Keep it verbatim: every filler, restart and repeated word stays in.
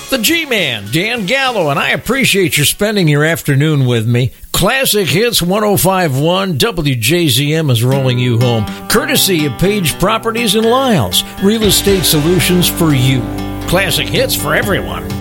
The G-Man, Dan Gallo, and I appreciate your spending your afternoon with me. Classic Hits one oh five point one W J Z M is rolling you home, courtesy of Page Properties in Lyles. Real estate solutions for you. Classic Hits for everyone.